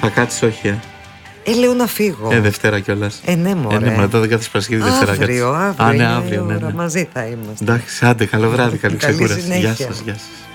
Θα κάτσεις, όχι, λέω να φύγω. Δευτέρα κιόλας. Ναι, μωρέ. Ναι, μετά δεν κάθεις Παρασκευή, Δευτέρα. Αύριο, ναι, αύριο. Ναι. Μαζί θα είμαστε. Εντάξει, άντε, καλό βράδυ, καλή ξεκούραση. συνέχεια. Γεια σας.